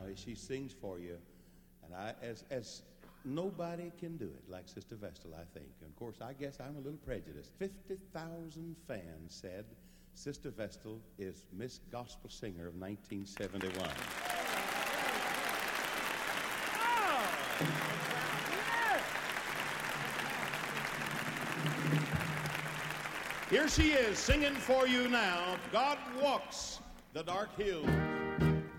She sings for you, and as nobody can do it like Sister Vestal, I think. And of course, I guess I'm a little prejudiced. 50,000 fans said Sister Vestal is Miss Gospel Singer of 1971. Here she is singing for you now. God walks the dark hill.